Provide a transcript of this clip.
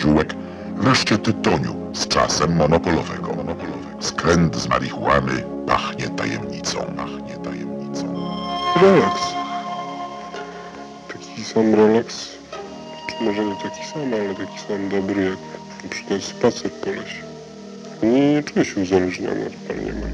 ziółek, wreszcie tytoniu z czasem monopolowego. Skręt z marihuany pachnie tajemnicą. Relaks. Taki sam relaks, czy może nie taki sam, ale taki sam dobry jak na przykład spacer po lesie. Nie czuję się uzależniony od palenia marihuany.